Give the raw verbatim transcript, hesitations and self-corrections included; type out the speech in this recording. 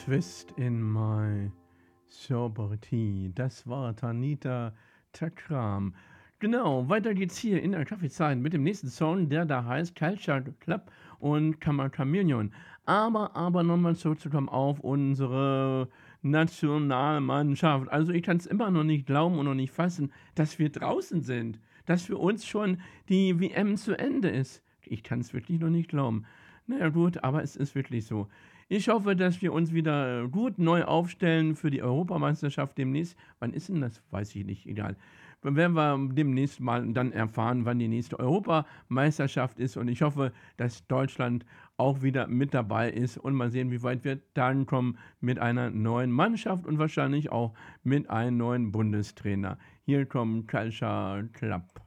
Twist in my sober tea. Das war Tanita Takram. Genau, weiter geht's hier in der Kaffeezeit mit dem nächsten Song, der da heißt Culture Club und Kammer Chameleon. Aber, aber nochmal zurückzukommen auf unsere Nationalmannschaft. Also ich kann es immer noch nicht glauben und noch nicht fassen, dass wir draußen sind. Dass für uns schon die W M zu Ende ist. Ich kann es wirklich noch nicht glauben. Naja gut, aber es ist wirklich so. Ich hoffe, dass wir uns wieder gut neu aufstellen für die Europameisterschaft demnächst. Wann ist denn das? Weiß ich nicht, egal. Dann werden wir demnächst mal dann erfahren, wann die nächste Europameisterschaft ist. Und ich hoffe, dass Deutschland auch wieder mit dabei ist und mal sehen, wie weit wir dann kommen mit einer neuen Mannschaft und wahrscheinlich auch mit einem neuen Bundestrainer. Hier kommt Culture Club.